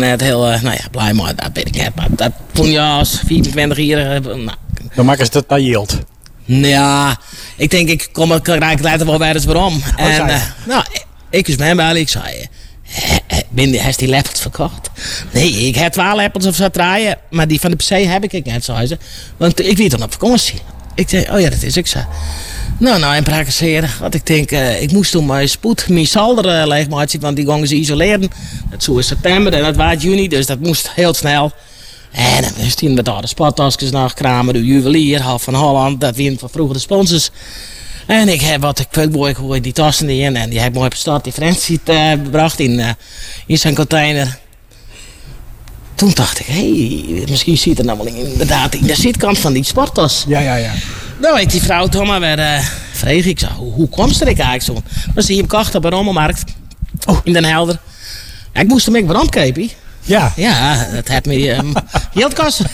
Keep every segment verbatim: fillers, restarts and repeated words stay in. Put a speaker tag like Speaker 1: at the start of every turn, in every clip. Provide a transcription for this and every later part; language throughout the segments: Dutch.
Speaker 1: net heel uh, nou ja, blij mee. Dat weet ik net. Maar dat toen je als vierentwintig jaar... Uh, nou,
Speaker 2: dan maken ze dat bij Yield.
Speaker 1: Ja, ik denk ik kom er krijg later wel weer eens waarom.
Speaker 2: Oh,
Speaker 1: en uh, nou, ik is bij hem ik zei... Ben heeft die lepels verkocht? Nee, ik heb twaalf lepels of zo draaien. Maar die van de P C heb ik net, zei ze. Want ik weet dan op vakantie. Ik zei, oh ja, dat is ik zo. Nou, nou, en praktiseren. Want ik denk, uh, ik moest toen mijn spoed, mijn salder uh, leegmaken. Want die gingen ze isoleren. Dat zo in september en dat was juni. Dus dat moest heel snel. En dan moest hij met de spattasjes naar Kramer, de juwelier, Half van Holland. Dat wint van vroeger de sponsors. En ik heb wat ik veel ik gooi die tassen in en die heb ik mooi op stad die Frans uh, gebracht in, uh, in zijn container. Toen dacht ik, hé, hey, misschien zit er nou wel inderdaad in de zitkant van die sporttas.
Speaker 2: Ja, ja, ja.
Speaker 1: Nou, ik die vrouw toch maar weer uh, vreeg ik zo, hoe, hoe kwam ze er eigenlijk zo? Dan zie je hem kocht op een rommelmarkt oh. in Den Helder. Ja, ik moest hem ook waarom kepen.
Speaker 2: Ja.
Speaker 1: Ja, dat heeft me um, geld kosten.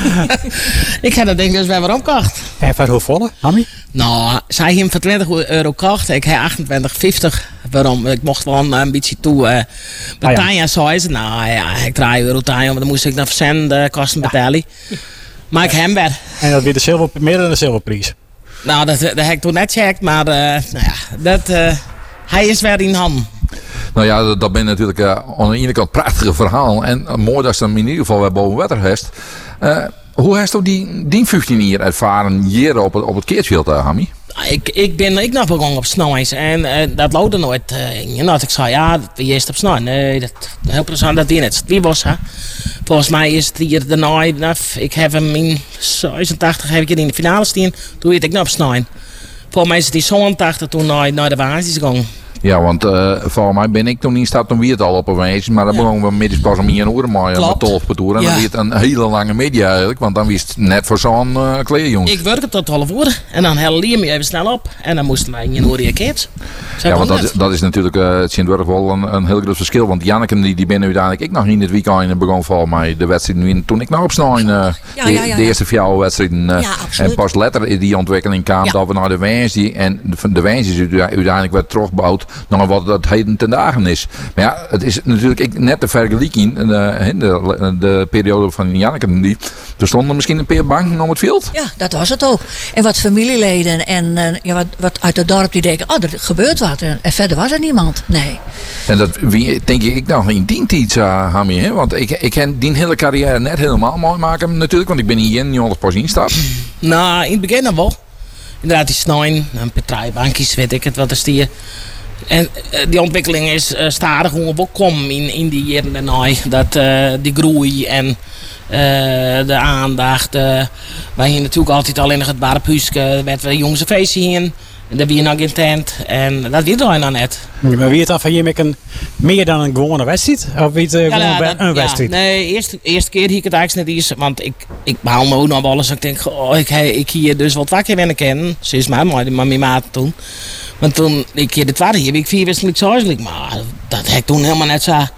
Speaker 1: Ik heb dat ding dus weer waarom kocht.
Speaker 2: En voor hoeveel, Hammy?
Speaker 1: Nou, zij hem voor twintig euro kocht. Ik heb achtentwintig vijftig. Waarom? Ik mocht wel een beetje toe. Uh, bij ah, ja. Tanja zei ze, nou ja, ik draai euro Tanja, maar dan moest ik naar verzenden kosten ja. betalen. Maar ik hem weer.
Speaker 2: En dat weer de zilver, meer dan de zilverprijs.
Speaker 1: Nou, dat, dat heb ik toen net gecheckt, maar uh, nou ja, dat, uh, hij is weer in handen.
Speaker 3: Nou ja, dat, dat ben natuurlijk uh, aan de ene kant prachtige verhaal. En uh, mooi dat ze hem in ieder geval weer boven water heeft. Uh, hoe heeft u die, die vijftien hier ervaren hier op het, op het keertveld, uh, Hammy?
Speaker 1: Ik, ik ben ik nog begonnen op snelheid en uh, dat loopt nooit. Uh, nou, ik zei, ja, dat wie eerst op snel. Nee, dat heel procent dat die net. Wie was hè? Volgens mij is het hier de naai. Ik heb hem in zesentachtig heb ik in de finale staan. Toen weet ik nog op snel. Volgens mij is het in zesentachtig toen naar, naar de basis gegaan.
Speaker 3: Ja, want uh, volgens mij ben ik toen in staat om wie het al op een wezen. Maar dan ja. begonnen we middags pas om een uur maar met twaalf per toer. En ja. dan werd het een hele lange media eigenlijk. Want dan wist het net voor zo'n uh, kleerjongens.
Speaker 1: Ik werkte tot twaalf uur. En dan helde je me even snel op. En dan moesten wij in een uur je kids.
Speaker 3: Ja, want dat, dat is natuurlijk uh, het Sint-Wurg wel een, een heel groot verschil. Want Janneke die, die ben uiteindelijk ik nog niet in het weekend begon volgens mij de wedstrijd nu. Toen ik nog op snel uh, ja, de, ja, ja, de eerste vier wedstrijden. Uh, ja, en pas later in die ontwikkeling kwam ja. dat we naar de Wijns. En de, de Wijns is uiteindelijk werd teruggebouwd naar wat dat heden ten dagen is. Maar ja, het is natuurlijk ik, net de vergelijking in de, de, de periode van Janneke. Die, er stonden misschien een paar banken om het veld.
Speaker 4: Ja, dat was het ook. En wat familieleden en uh, ja, wat, wat uit het dorp die denken, oh, er gebeurt wat. En, en verder was er niemand. Nee.
Speaker 3: En dat wie, denk ik nog in die tijd, uh, Hammy. Hè? Want ik, ik heb die hele carrière net helemaal mooi maken natuurlijk. Want ik ben hier niet honderd procent instap.
Speaker 1: Nou, in het begin dan wel. Inderdaad, die snijden, een paar bankjes, weet ik het, wat is die. En uh, die ontwikkeling is uh, stadig hoe we komen in, in die jaren daarna. Dat uh, die groei en uh, de aandacht. Uh, wij hier natuurlijk altijd al in het barphuisje met we jongens een feestje in. En daar ben je nog in tent. En dat weet je nog net.
Speaker 2: Maar wie het dan van je met een meer dan een gewone wedstrijd? Of wie het uh,
Speaker 1: ja,
Speaker 2: gewoon
Speaker 1: dat,
Speaker 2: een wedstrijd?
Speaker 1: Ja, nee, eerste, eerste keer hier ik het eigenlijk net eens. Want ik, ik behaal me ook nog wel eens. Ik denk, oh, ik, ik hier dus wat vaker willen kennen. Ze is mij maar mijn maat toen. Want toen ik hier de tweede hier, heb ik vier wisselijk zo huiselijk. Maar dat heb ik toen helemaal net zo uh,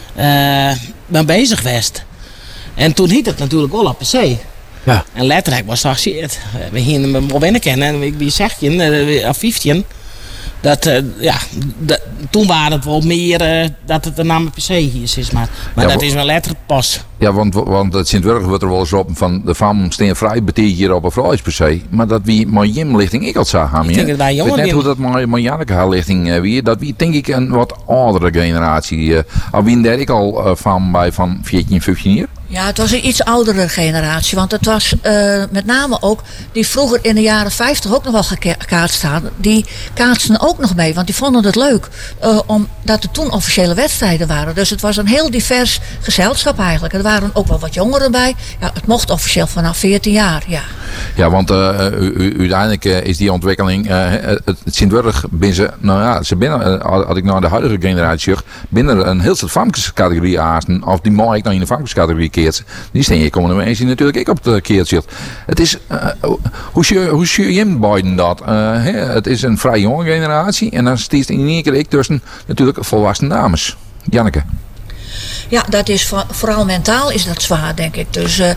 Speaker 1: ben bezig geweest. En toen hiet het natuurlijk wel op P C.
Speaker 2: Ja.
Speaker 1: En letterlijk was dat shit. We gingen hem wel winnen kennen. En wie zeg je, af vijftien. Dat, uh, ja, dat, toen waren het wel meer uh, dat het de naam P C hier is. Maar, maar ja, dat is wel letterlijk pas.
Speaker 3: Ja, want, want het Sint-Wurg wordt er wel eens op van de fam steen vrij betekent hier op een vrouwis per se. Maar dat wie mijn jimlichting ik al zag gaan.
Speaker 1: Ik denk dat wij jongen
Speaker 3: net hoe dat mijn, mijn Janneke haar lichting uh, wie. Dat wie denk ik een wat oudere generatie. Uh, al wie daar ik al uh, van bij van veertien, vijftien jaar.
Speaker 4: Ja, het was een iets oudere generatie. Want het was uh, met name ook, die vroeger in de jaren vijftig ook nog wel gekaatst staan. Die kaatsten ook nog mee, want die vonden het leuk. Uh, omdat er toen officiële wedstrijden waren. Dus het was een heel divers gezelschap eigenlijk. Er waren ook wel wat jongeren bij. Ja, het mocht officieel vanaf veertien jaar, ja.
Speaker 3: Ja, want uh, uiteindelijk uh, is die ontwikkeling, uh, het, het Sint-Wurg binnen ze, nou ja, ze binnen, uh, had ik naar de huidige generatie binnen een heel soort famkescategorie aasten, of die mag ik nog in de famkescategorie keert. Die steen je komen we eens natuurlijk ik op de keertje. Het is, uh, hoe zie hoe zie je beiden dat? Uh, he, het is een vrij jonge generatie en dan stiert in één keer ik tussen natuurlijk volwassen dames. Janneke.
Speaker 4: Ja, dat is vooral mentaal is dat zwaar, denk ik. Dus uh,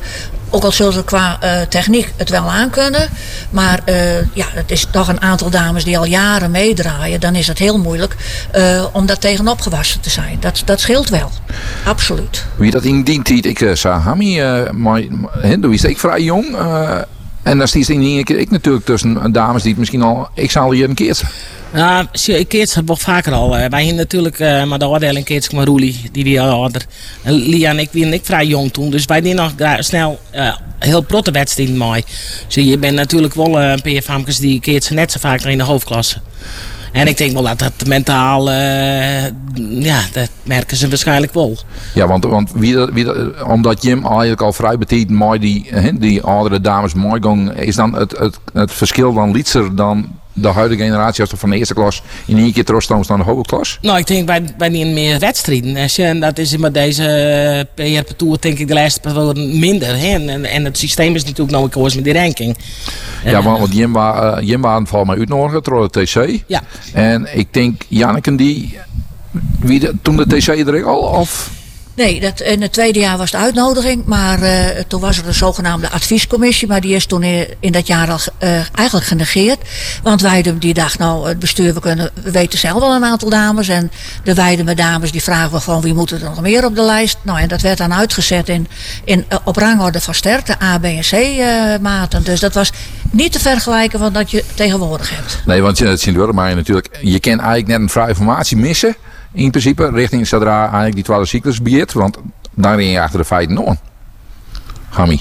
Speaker 4: Ook al zullen ze qua uh, techniek het wel aankunnen. Maar uh, ja, het is toch een aantal dames die al jaren meedraaien. Dan is het heel moeilijk uh, om daar tegenop gewassen te zijn. Dat, dat scheelt wel. Absoluut.
Speaker 3: Wie dat in die tijd, ik uh, zag Hammy, uh, maar toen was ik vrij jong. Uh, en dan stiet in één keer ik natuurlijk tussen dames die het misschien al ik zal hier een keer.
Speaker 1: Ja, ik keert het wel vaker al. Wij hebben natuurlijk uh, maar de oordeel een keertje met Roelie, die weer ouder. En Lia en ik waren ik vrij jong toen, dus wij deden nog snel uh, heel protte wedstrijden mee. Dus je bent natuurlijk wel uh, een paar famkes die keert ze net zo vaak in de hoofdklasse. En ik denk wel dat dat mentaal, uh, ja, dat merken ze waarschijnlijk wel.
Speaker 3: Ja, want, want wie, wie, omdat Jim eigenlijk al vrij betiet mooi die, die oudere dames mooi gaan, is dan het, het, het verschil dan lietser dan de huidige generatie als er van de eerste klas in één keer terugstoot naar de hoofdklas?
Speaker 1: Nou, ik denk bij, bij niet meer wedstrijden. En dat is met deze P R Tour denk ik de laatste periode minder. Hè? En, en het systeem is natuurlijk nou een koers met die ranking.
Speaker 3: Ja, want, want Jim was uh, Jim was van mij uitnodigen door de T C.
Speaker 1: Ja.
Speaker 3: En ik denk Janneke die wie de, toen de T C er al of?
Speaker 4: Nee, dat, in het tweede jaar was de uitnodiging, maar uh, toen was er een zogenaamde adviescommissie, maar die is toen in, in dat jaar al uh, eigenlijk genegeerd. Want Weidum die dacht, nou het bestuur, we, kunnen, we weten zelf wel een aantal dames en de Weidumer dames die vragen we gewoon wie moet er nog meer op de lijst. Nou en dat werd dan uitgezet in, in, uh, op rangorde van sterkte, A, B en C uh, maten. Dus dat was niet te vergelijken van dat je tegenwoordig hebt.
Speaker 3: Nee, want het Sint-Wurm maar natuurlijk, je kan eigenlijk net een vrije informatie missen. In principe, richting zodra eigenlijk die tweede cyclus biedt, want daar ben je achter de feiten aan. Hammy.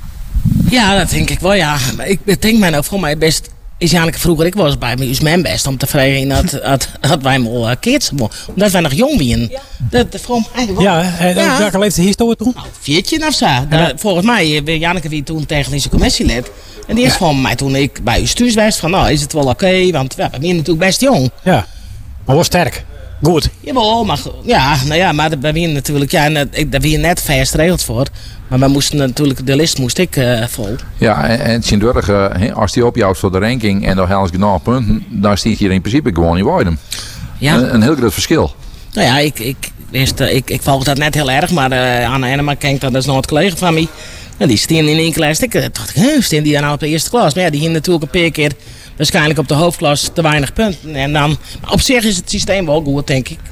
Speaker 1: Ja, dat denk ik wel, ja. Ik denk mij nou, voor mij best is eigenlijk vroeger, ik was bij me, is mijn best om te vragen dat, dat, dat wij mal uh, keert, omdat wij nog jong waren. Ja. Dat, dat voor mij wel.
Speaker 2: Ja, en ja. Welke leeftijd historie toen?
Speaker 1: Nou, veertien of zo. Ja. Dat, volgens mij, Janneke wie toen technische commissielid. En die is ja. van mij toen ik bij u stuurs was van, nou is het wel oké, okay, want ja, we zijn natuurlijk best jong.
Speaker 2: Ja, maar wel sterk. Goed.
Speaker 1: Jawel, maar ja, nou ja, maar daar waren natuurlijk, ja, daar waren net vast geregeld voor. Maar we moesten natuurlijk, de list moest ik uh, vol.
Speaker 3: Ja, en, en Sint-Wurg, uh, als die opjouwt voor de ranking en dan haal je genoeg punten, dan stiet hier in principe gewoon in Weidum. Ja. Een, een heel groot verschil.
Speaker 1: Nou ja, ik, ik, wist, uh, ik, ik volg dat net heel erg, maar uh, Anne Enema kenkt dat is nog het collega van mij. Nou, die staan in één klas. Ik dacht, huh, staan die nou op de eerste klas? Maar ja, die gingen natuurlijk een paar keer waarschijnlijk op de hoofdklas te weinig punten. En dan, maar op zich is het systeem wel goed, denk ik.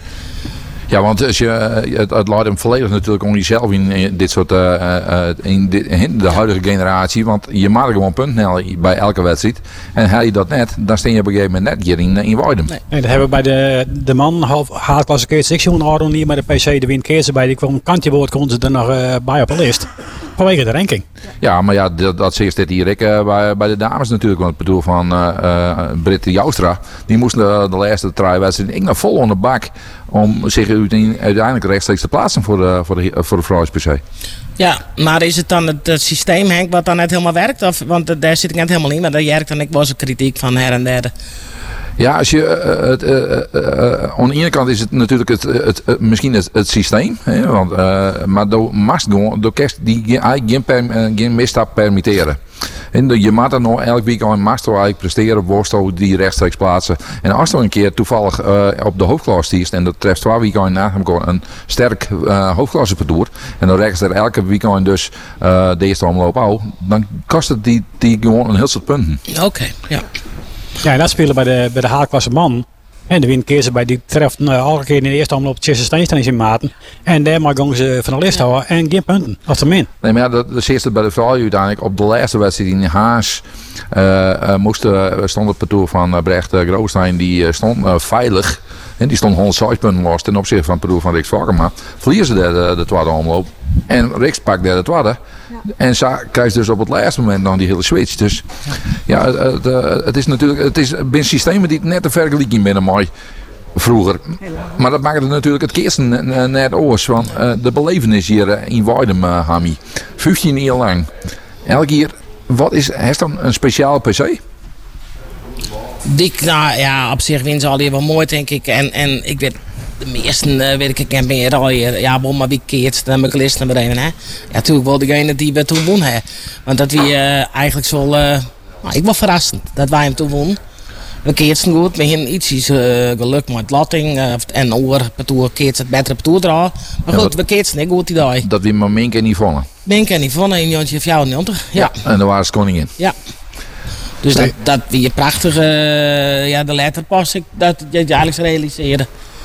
Speaker 3: Ja, want als je, het, het laat hem volledig natuurlijk om jezelf in, in dit soort, uh, uh, in, dit, in de huidige generatie. Want je maakt gewoon punten bij elke wedstrijd. En haal je dat net, dan steen je op een gegeven moment net hier in, in Weidum.
Speaker 2: Nee. Nee, dat hebben we bij de, de man, half haatklasse keert sectie Aaron hier met de P C, de win keert ze bij. Die kwam een kantje woord, kon ze er nog uh, bij op de lijst. Vanwege de ranking.
Speaker 3: Ja, maar ja, dat, dat zegt dit hier ik uh, bij, bij de dames natuurlijk. Want ik bedoel van uh, uh, Britt Joustra, die moest de, de laatste drie wedstrijden ik nog vol onder de bak om zich uiteindelijk rechtstreeks te plaatsen voor de, voor de, voor de vrouwen P C.
Speaker 1: Ja, maar is het dan het, het systeem, Henk, wat dan net helemaal werkt? Of, want daar zit ik net helemaal in, maar daar werkt dan ik was een kritiek van her en der.
Speaker 3: Ja, als je, uh, het, uh, uh, aan de ene kant is het natuurlijk het, het, uh, misschien het, het systeem. Hè, want, uh, maar door mag gewoon, door kerst die eigenlijk geen, per, geen misstap permitteren. En je moet dan nog elk weekend mag je eigenlijk presteren, worstel die rechtstreeks plaatsen. En als je een keer toevallig uh, op de hoofdklasse stiert en dat treft twee weekend na een sterk uh, hoofdklasse parcours en dan rekenen ze er elke weekend dus uh, de eerste omloop al, dan kost het die, die gewoon een heel soort punten.
Speaker 1: Oké, okay, ja.
Speaker 2: Ja, en dat spelen bij de, bij de haarklasse man. En de winkeersen bij die treft uh, elke keer in de eerste omloop Chester Steensteins in maten. En daar maar gaan ze van de lijst houden en geen punten. Of te min.
Speaker 3: Nee, maar ja, dat, dat is het bij de vrouwen uiteindelijk. Op de laatste wedstrijd in Haas uh, uh, moesten, stond het parcours van uh, Brecht uh, Groostein, die uh, stond uh, veilig. En die stond honderdzeven punten los ten opzichte van het parcours van Riks Valkema. Verliezen ze de, de, de tweede omloop. En Riks pakt de tweede. Ja. En zo krijgt dus op het laatste moment dan die hele switch. Dus ja, ja het, het, het is natuurlijk, het is binnen systemen die net te vergelijken binnen mooi vroeger. Maar dat maakt het natuurlijk het keersten net oors. Want uh, de belevenis hier in Weidum, uh, Hammy, vijftien jaar lang. Elke keer, wat is, heeft dan een speciale P C?
Speaker 1: Die, nou ja, op zich winnen ze al hier wel mooi, denk ik. En, en ik weet, de meesten uh, weet ik, ik meer al hier. Ja, bon, maar wie keert, dan heb ik list naar beneden, hè. Ja, natuurlijk wel degene die we toen won, hè. Want dat we uh, eigenlijk zo, uh, nou, ik was verrassend dat wij hem toen won. we keertsen goed. We hebben iets uh, geluk met Lotting. Uh, en over partout keertsen het betere partout draaien. Maar goed, ja, we keertsen niet goed die dag.
Speaker 3: Dat we maar Mink en Yvonne.
Speaker 1: Mink en Yvonne in negentien vijfennegentig. Ja.
Speaker 3: ja. En daar waren ze koningin.
Speaker 1: Ja. Dus dat, dat wie je prachtig, uh, ja, de letter pas ik dat je eigenlijk realiseerde.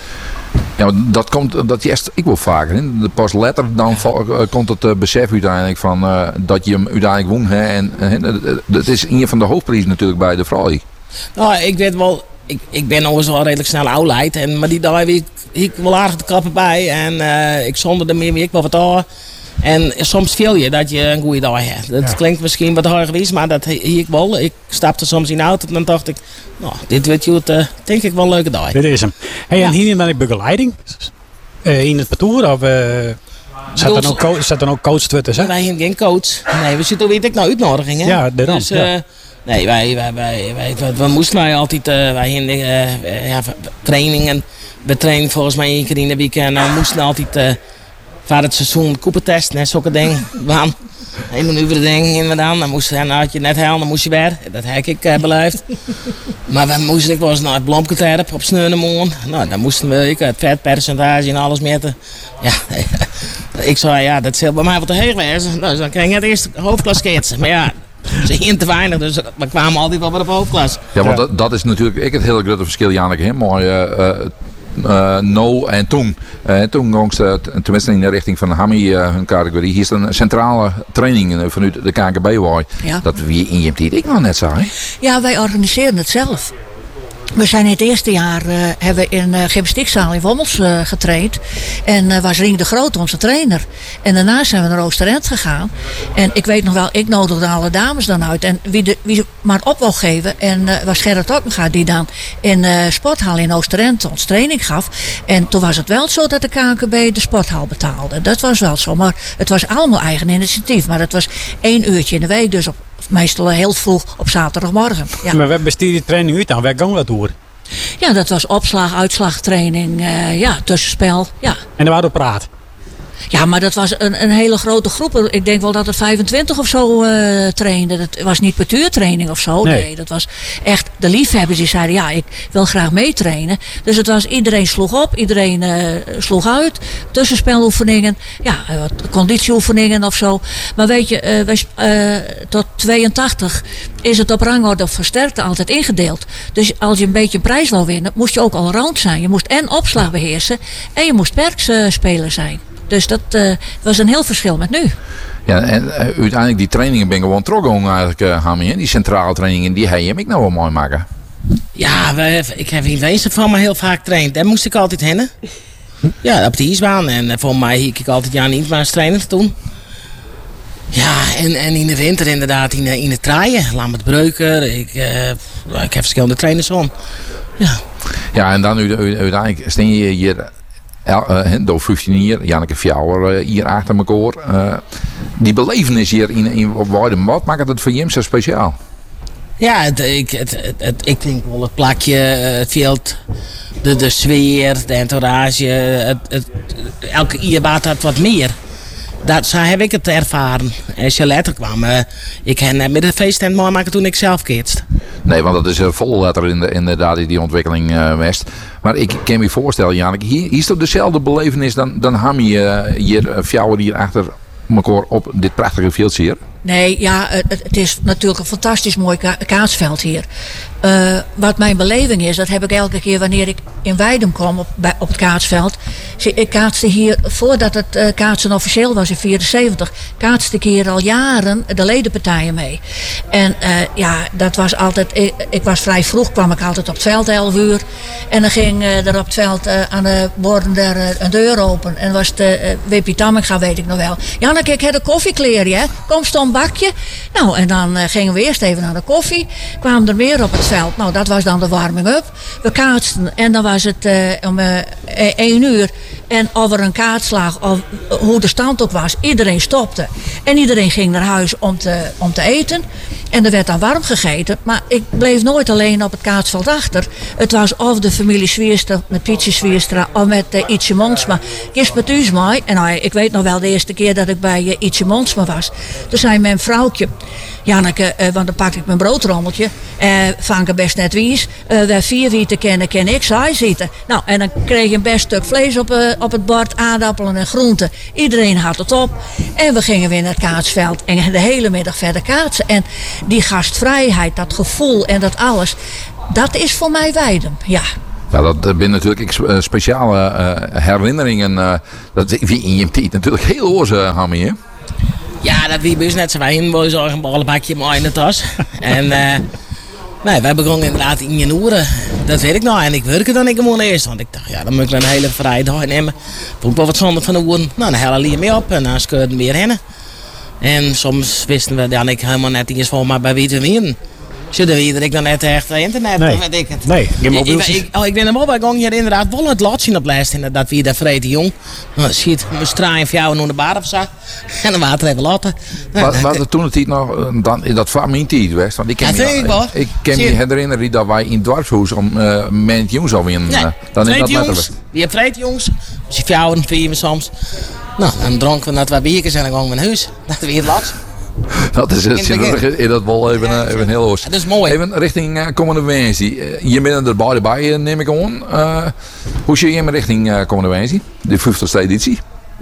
Speaker 3: Ja, dat komt, dat is ik wil vaker. Hè. De pas later dan uh, komt het uh, besef uiteindelijk van uh, dat je hem uiteindelijk won. Hè. En uh, dat is een van de hoofdprijzen natuurlijk bij de vrouw.
Speaker 1: Nou, ik weet wel, ik, ik ben overigens wel redelijk snel oudheid. En maar die dag heb ik, ik wel aardig de kappen bij en uh, ik zonder er meer wie ik wel wat aan. En soms viel je dat je een goede dag hebt. Dat ja. klinkt misschien wat hard geweest, maar dat hier ik wel. Ik stapte soms in de auto en dan dacht ik, nou, dit wordt je uh, denk ik wel een leuke dag.
Speaker 2: Dit is hem. Hey, en ja. hier dan ik begeleiding uh, in het parcours of uh, zat er ook coach, zat er ook coach tussen?
Speaker 1: Wij hebben geen coach. Nee, we zitten weet ik nou uitnodigingen.
Speaker 2: Ja, daarom.
Speaker 1: Dus, uh, ja. Nee, wij, wij, wij, wij, wij, we moesten wij altijd, uh, wij hebben uh, ja, trainingen. We trainen volgens mij één keer in de week en we moesten altijd uh, van het seizoen koepertest en zulke dingen. Een uur ding inderdaad. Dan moest dan had je net halen, dan moest je weer. Dat heb ik uh, beleefd. Maar we moesten ik wel eens naar het Blomketerp op Sneunemoen. Nou, dan moesten we ik, het vetpercentage en alles meten. Ja, ik zei ja, dat zal bij mij wat te heeg wezen. Dus dan kreeg ik het eerst hoofdklas ketsen. Maar ja, ze hingen te weinig, dus we kwamen altijd wel bij de hoofdklas.
Speaker 3: Ja, want dat, dat is natuurlijk ik het hele grote verschil, Janneke. Hè? Mooi. Uh, uh, Uh, no en toen. Uh, toen gingen ze tenminste in de richting van Hammy uh, hun categorie. Hier is een centrale training uh, vanuit de K K B-waai. Ja. Dat wie in je tijd ik nog net zei.
Speaker 4: Ja, wij organiseren het zelf. We zijn in het eerste jaar uh, hebben we in de uh, gymnastiekzaal in Wommels uh, getraind. En uh, was Rien de Groot onze trainer. En daarna zijn we naar Oosterend gegaan. En ik weet nog wel, ik nodigde alle dames dan uit. En wie, de, wie maar op wou geven. En uh, was Gerrit Okkenga die dan in de uh, sporthal in Oosterend ons training gaf. En toen was het wel zo dat de K K B de sporthal betaalde. Dat was wel zo. Maar het was allemaal eigen initiatief. Maar het was één uurtje in de week. Dus op meestal heel vroeg op zaterdagmorgen. Ja.
Speaker 2: Maar we bestieren die training uit aan. Waar gaan we dat door?
Speaker 4: Ja, dat was opslag, uitslagtraining, uh, ja, tussenspel. Ja.
Speaker 2: En er waren we praat?
Speaker 4: Ja, maar dat was een, een hele grote groep. Ik denk wel dat er vijfentwintig of zo uh, trainden. Dat was niet partuurtraining of zo. Nee. nee, dat was echt de liefhebbers die zeiden, ja, ik wil graag meetrainen. Dus het was, iedereen sloeg op, iedereen uh, sloeg uit. Tussenspeloefeningen, ja, wat conditieoefeningen of zo. Maar weet je, uh, wij, uh, tot tweeëntachtig is het op rangorde of versterkte altijd ingedeeld. Dus als je een beetje een prijs wil winnen, moest je ook allround zijn. Je moest en opslag beheersen en je moest perkspeler zijn. Dus dat uh, was een heel verschil met nu.
Speaker 3: Ja, en uh, uiteindelijk die trainingen ben gewoon teruggegaan eigenlijk, uh, Hammy. Die centrale trainingen, die heb je ik nou wel mooi maken.
Speaker 1: Ja, we, ik heb in wezen van me heel vaak getraind. Daar moest ik altijd heen. Ja, op de ijsbaan. En uh, voor mij hiek ik altijd Jan Ietma's trainer toen. Ja, en, en in de winter inderdaad in, in het traaien. Lambert Breuker. Ik, uh, ik heb verschillende trainers om. Ja.
Speaker 3: Ja, en dan uiteindelijk steen je hier... Ja, uh, door vijftien jaar, Janneke Fjouwer uh, hier achter elkaar. Uh, die belevenis hier in, in Weiden, wat maakt het voor hem zo speciaal?
Speaker 1: Ja, het, ik, het, het, het, ik denk wel het plakje, het veld, de, de sfeer, de entourage. Het, het, elke ier baat had wat meer. Dat, zo heb ik het ervaren. Als je later kwam, uh, ik heb net met de feesttent mooi maken toen ik zelf keerst.
Speaker 3: Nee, want dat is een volle letter in de, inderdaad die ontwikkeling uh, west. Maar ik kan me voorstellen, Janneke, hier, hier is toch dezelfde belevenis dan, dan Hammy uh, hier, uh, Fjouwer hier achter elkaar op dit prachtige veldje hier?
Speaker 4: Nee, ja, het, het is natuurlijk een fantastisch mooi ka- kaatsveld hier. Uh, wat mijn beleving is, dat heb ik elke keer wanneer ik in Weidum kom op, bij, op het kaatsveld. Ik kaatste hier, voordat het uh, kaatsen officieel was in vierenzeventig, kaatste ik hier al jaren de ledenpartijen mee. En uh, ja, dat was altijd, ik, ik was vrij vroeg, kwam ik altijd op het veld, elf uur. En dan ging uh, er op het veld uh, aan de borden der, uh, een deur open. En was de uh, Wippie Tamminga, weet ik nog wel. Janneke, ik heb de koffiekleren, hè? Kom, stom bakje. Nou, en dan uh, gingen we eerst even naar de koffie. Kwamen er meer op het veld. Nou, dat was dan de warming-up. We kaatsten en dan was het uh, om uh, één uur. En of er een kaatslag, of uh, hoe de stand ook was, iedereen stopte. En iedereen ging naar huis om te, om te eten. En er werd dan warm gegeten. Maar ik bleef nooit alleen op het kaatsveld achter. Het was of de familie Zwierstra met Pietje Zwierstra of met uh, Ietje Monsma. Gist met u mij. En nou, ik weet nog wel de eerste keer dat ik bij uh, Ietje Monsma was. Toen zei mijn vrouwtje, Janneke, uh, want dan pakte ik mijn broodrommeltje. Uh, Vanke best net wies. Uh, wij vier wie te kennen, ken ik saai zitten. Nou, en dan kreeg je een best stuk vlees op, uh, op het bord, aardappelen en groenten. Iedereen had het op. En we gingen weer naar het kaatsveld en de hele middag verder kaatsen. En die gastvrijheid, dat gevoel en dat alles, dat is voor mij Weidum, ja.
Speaker 3: Ja, dat zijn natuurlijk speciale uh, herinneringen. Uh, dat wie in je tijd natuurlijk heel oors, uh, Hammy, hè?
Speaker 1: Ja, dat wie dus net zo wij in zorgen een ballenbakje maar in de tas. En uh, nee, wij begonnen inderdaad in je uren. Dat weet ik nou. En ik werkte dan ik gewoon eerst. Want ik dacht, ja, dan moet ik een hele vrije dag nemen. Vond ik wel wat zonde van de oren. Nou, dan hellen je mee op en dan scheurden we weer heen. En soms wisten we dan ik helemaal net eens van, maar bij wie te winnen. Zullen we iedereen dan net echt internet?
Speaker 2: Nee,
Speaker 1: weet ik het.
Speaker 2: nee, geen mobieltjes.
Speaker 1: Ik, ik, oh, ik ben er wel bij gang hier inderdaad wel het lot zien op les. Dat we daar vrede jong. Nou, ziet, we straaien voor jou naar de bar of zo. En dan water even laten.
Speaker 3: Wat was er toen het tijd nog, dan, dat was mijn tijd, West. Want ik ken
Speaker 1: ja,
Speaker 3: me,
Speaker 1: ik, wel.
Speaker 3: ik kan me herinneren dat wij in het dorpshuis om uh, met jongens al in.
Speaker 1: Nee,
Speaker 3: uh, dan
Speaker 1: vrede
Speaker 3: dat
Speaker 1: jongens. Die hebben vrede jongens. Dus die jou en vier soms. Nou, dan dronken we dat wat biertjes en dan gingen we naar huis. Dat we hier laat.
Speaker 3: Dat is het. In dat wel even, uh, even heel oors.
Speaker 1: Dat is mooi.
Speaker 3: Even richting uh, komende woensdag. Uh, je bent er beide bij, uh, neem ik aan. Uh, hoe zie je hem richting uh, komende woensdag? De vijftigste editie?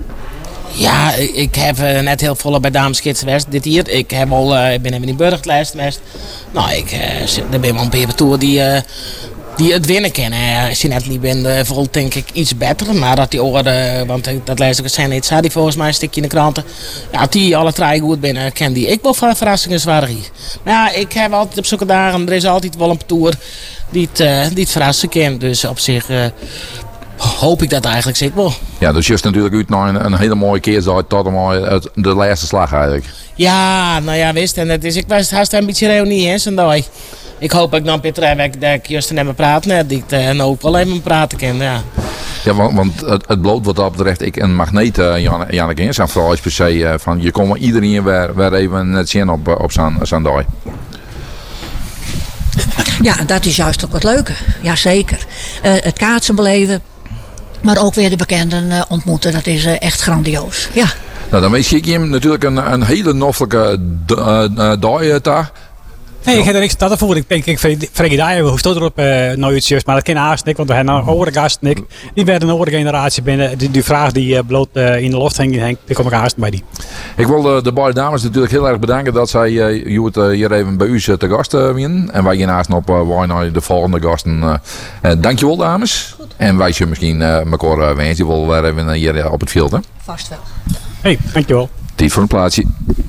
Speaker 1: Ja, ik heb uh, net heel vol bij Dameskids geweest dit hier. Ik heb al, uh, ik ben even in de burgerlijst geweest. Nou, ik uh, er ben wel een paar toer die, uh, die het winnen kennen. Uh, als je net niet bent, uh, vooral denk ik iets beter. Maar dat die oren, uh, want uh, dat lees ik het zijn niet, zei die volgens mij een stukje in de kranten. Ja, die alle drie goed binnen, ken die ik wel van verrassingswaardig. Maar ja, ik heb altijd op zulke dagen, er is altijd wel een toer die het, uh, die het verrassen kan. Dus op zich uh, hoop ik dat eigenlijk zeker wel.
Speaker 3: Ja, dus je is natuurlijk uit naar een, een hele mooie keer tot het de laatste slag eigenlijk.
Speaker 1: Ja, nou ja, wist en het is, ik was haast een beetje reunie hè, zo'n dag. Ik hoop dat ik dan Peter dat ik juist net met praten, net die ik uh, ook wel even praten kan, ja.
Speaker 3: Ja, want, want het, het bloot wat dat betreft ik een magneet, uh, Jan, Janneke, is aan vooral per se uh, van je komt iedereen weer, weer even net zien op, op zijn, zijn dag.
Speaker 4: Ja, dat is juist ook het leuke. Jazeker. Uh, het kaatsen beleven, maar ook weer de bekenden uh, ontmoeten. Dat is uh, echt grandioos. Ja.
Speaker 3: Nou, dan weet je hem natuurlijk een, een hele noffelijke uh, uh, dag daar.
Speaker 2: Nee, ik heb er niks te voor. Ik denk, ik vreeg je daar, hoe stond erop uh, nou iets juist, maar dat ken haast niet, want we hebben een oude gast, Nick. Die werd een oude generatie binnen. Die, die vraag die uh, bloot uh, in de lucht hing, Henk, die kom ik haast bij die.
Speaker 3: Ik wil de, de beide dames natuurlijk heel erg bedanken dat zij uh, uh, hier even bij u uh, te gast uh, zijn. En wij gaan haast op uh, naar de volgende gasten. Uh, uh, dankjewel dames. Goed. En wij zullen misschien uh, elkaar uh, wensje wel weer even hier uh, op het veld. Hè?
Speaker 4: Vast wel.
Speaker 2: Hey, dankjewel.
Speaker 3: Tijd voor een plaatsje.